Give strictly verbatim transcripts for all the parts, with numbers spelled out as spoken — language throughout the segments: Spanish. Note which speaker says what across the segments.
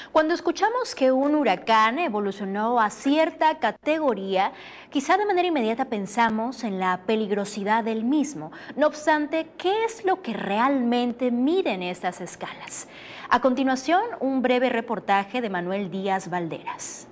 Speaker 1: Cuando escuchamos que un huracán evolucionó a cierta categoría, quizá de manera inmediata pensamos en la peligrosidad del mismo. No obstante, ¿qué es lo que realmente miden estas escalas? A continuación, un breve reportaje de Manuel Díaz Valderas.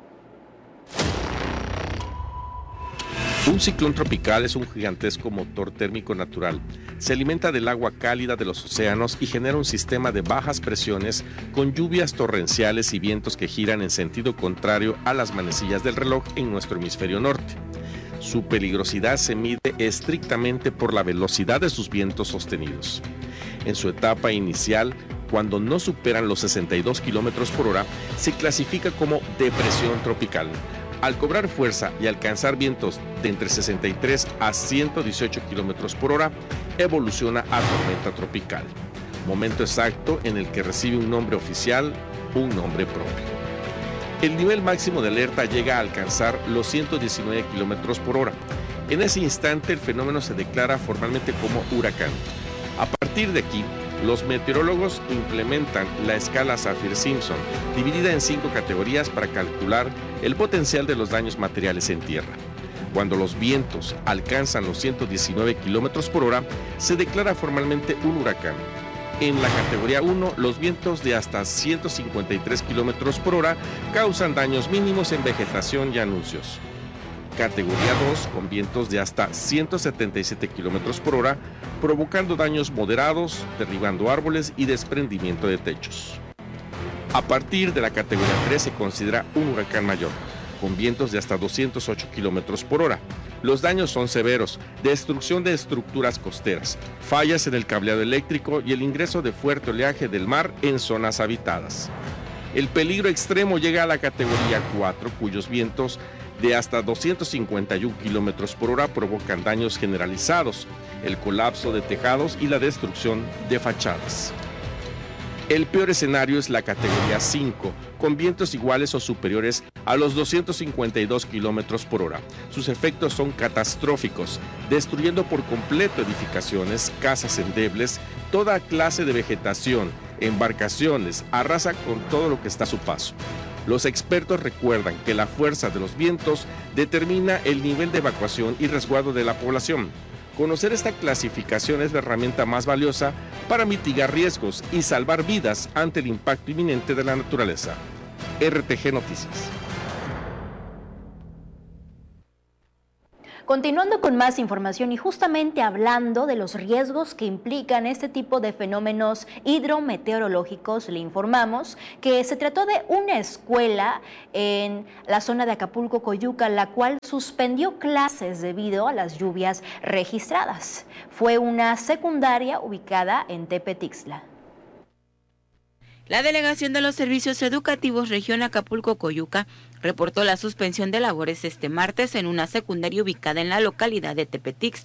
Speaker 2: Un ciclón tropical es un gigantesco motor térmico natural. Se alimenta del agua cálida de los océanos y genera un sistema de bajas presiones con lluvias torrenciales y vientos que giran en sentido contrario a las manecillas del reloj en nuestro hemisferio norte. Su peligrosidad se mide estrictamente por la velocidad de sus vientos sostenidos. En su etapa inicial, cuando no superan los sesenta y dos kilómetros por hora, se clasifica como depresión tropical. Al cobrar fuerza y alcanzar vientos de entre sesenta y tres a ciento dieciocho kilómetros por hora, evoluciona a tormenta tropical, momento exacto en el que recibe un nombre oficial, un nombre propio. El nivel máximo de alerta llega a alcanzar los ciento diecinueve kilómetros por hora. En ese instante el fenómeno se declara formalmente como huracán. A partir de aquí, los meteorólogos implementan la escala Saffir-Simpson, dividida en cinco categorías para calcular el potencial de los daños materiales en tierra. Cuando los vientos alcanzan los ciento diecinueve kilómetros por hora, se declara formalmente un huracán. En la categoría uno, los vientos de hasta ciento cincuenta y tres kilómetros por hora causan daños mínimos en vegetación y anuncios. Categoría dos, con vientos de hasta ciento setenta y siete kilómetros por hora, provocando daños moderados, derribando árboles y desprendimiento de techos. A partir de la categoría tres se considera un huracán mayor, con vientos de hasta doscientos ocho kilómetros por hora. Los daños son severos: destrucción de estructuras costeras, fallas en el cableado eléctrico y el ingreso de fuerte oleaje del mar en zonas habitadas. El peligro extremo llega a la categoría cuatro, cuyos vientos de hasta doscientos cincuenta y un kilómetros por hora provocan daños generalizados, el colapso de tejados y la destrucción de fachadas. El peor escenario es la categoría cinco, con vientos iguales o superiores a los doscientos cincuenta y dos kilómetros por hora. Sus efectos son catastróficos, destruyendo por completo edificaciones, casas endebles, toda clase de vegetación, embarcaciones, arrasa con todo lo que está a su paso. Los expertos recuerdan que la fuerza de los vientos determina el nivel de evacuación y resguardo de la población. Conocer esta clasificación es la herramienta más valiosa para mitigar riesgos y salvar vidas ante el impacto inminente de la naturaleza. R T G Noticias.
Speaker 1: Continuando con más información y justamente hablando de los riesgos que implican este tipo de fenómenos hidrometeorológicos, le informamos que se trató de una escuela en la zona de Acapulco, Coyuca, la cual suspendió clases debido a las lluvias registradas. Fue una secundaria ubicada en Tepetixtla.
Speaker 3: La Delegación de los Servicios Educativos Región Acapulco-Coyuca reportó la suspensión de labores este martes en una secundaria ubicada en la localidad de Tepetixtla.